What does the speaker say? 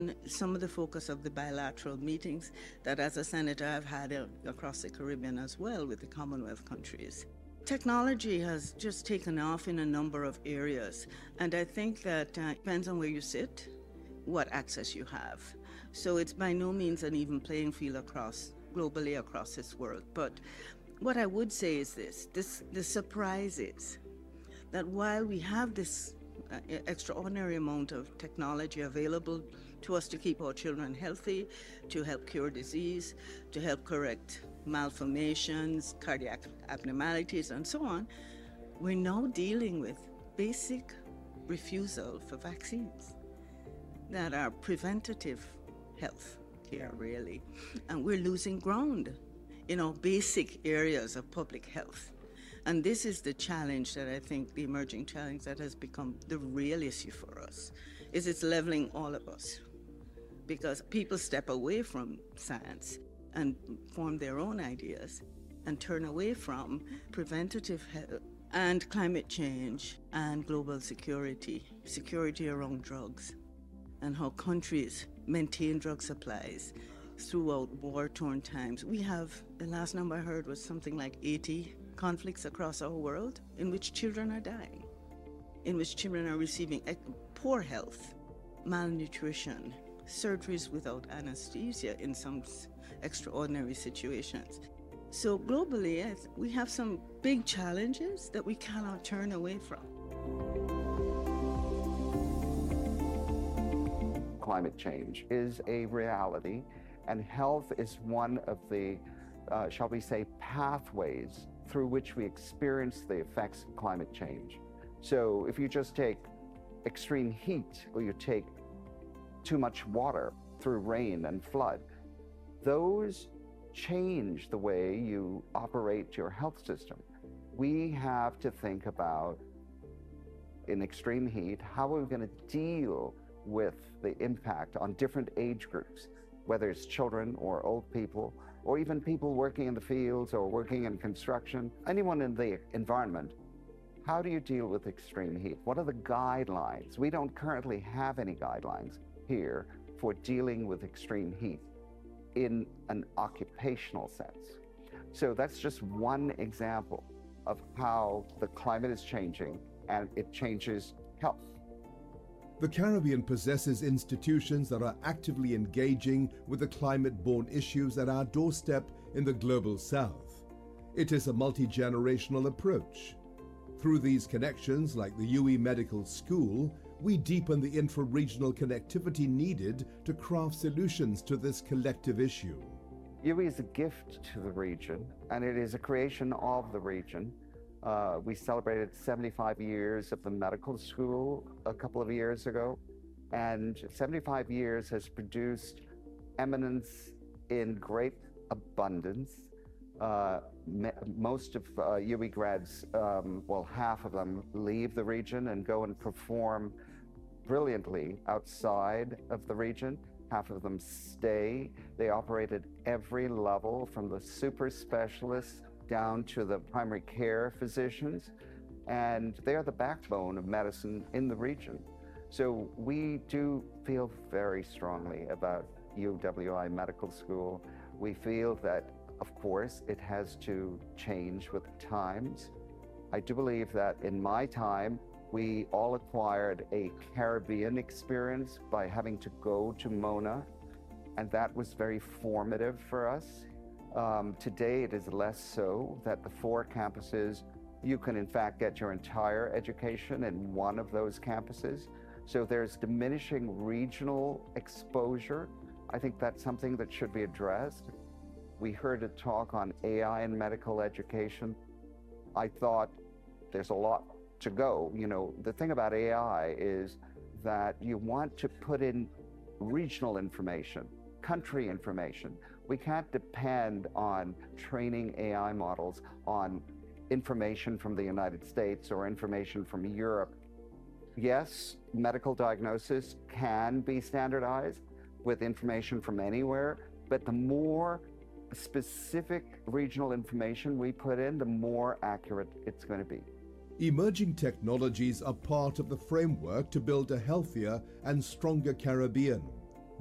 Some of the focus of the bilateral meetings that as a senator I've had across the Caribbean as well with the Commonwealth countries. Technology has just taken off in a number of areas, and I think that depends on where you sit, what access you have. So it's by no means an even playing field globally across this world. But what I would say is the surprise is that while we have this extraordinary amount of technology available to us to keep our children healthy, to help cure disease, to help correct malformations, cardiac abnormalities, and so on, we're now dealing with basic refusal for vaccines that are preventative health care, really. And we're losing ground in our basic areas of public health. And this is the challenge that I think, the emerging challenge that has become the real issue for us, is it's leveling all of us. Because people step away from science and form their own ideas and turn away from preventative health and climate change and global security around drugs, and how countries maintain drug supplies throughout war-torn times. We have, the last number I heard was something like 80 conflicts across our world in which children are dying, in which children are receiving poor health, malnutrition, surgeries without anesthesia in some extraordinary situations. So globally, we have some big challenges that we cannot turn away from. Climate change is a reality, and health is one of the, shall we say, pathways through which we experience the effects of climate change. So if you just take extreme heat, or you take too much water through rain and flood, those change the way you operate your health system. We have to think about, in extreme heat, how are we going to deal with the impact on different age groups, whether it's children or old people, or even people working in the fields or working in construction, anyone in the environment. How do you deal with extreme heat? What are the guidelines? We don't currently have any guidelines here for dealing with extreme heat in an occupational sense. So that's just one example of how the climate is changing, and it changes health. The Caribbean possesses institutions that are actively engaging with the climate-borne issues at our doorstep in the global south. It is a multi-generational approach. Through these connections, like the UWI Medical School, we deepen the intra-regional connectivity needed to craft solutions to this collective issue. UWI is a gift to the region, and it is a creation of the region. We celebrated 75 years of the medical school a couple of years ago, and 75 years has produced eminence in great abundance. Most of UWI grads, well, half of them leave the region and go and perform brilliantly outside of the region. Half of them stay. They operate at every level, from the super specialists down to the primary care physicians, and they are the backbone of medicine in the region. So we do feel very strongly about UWI Medical School. We feel that, of course, it has to change with the times. I do believe that in my time, we all acquired a Caribbean experience by having to go to Mona, and that was very formative for us. Today, it is less so, that the 4 campuses, you can in fact get your entire education in one of those campuses. So there's diminishing regional exposure. I think that's something that should be addressed. We heard a talk on AI in medical education. I thought there's a lot to go. You know, the thing about AI is that you want to put in regional information, country information. We can't depend on training AI models on information from the United States or information from Europe. Yes, medical diagnosis can be standardized with information from anywhere, but the more specific regional information we put in, the more accurate it's going to be. Emerging technologies are part of the framework to build a healthier and stronger Caribbean.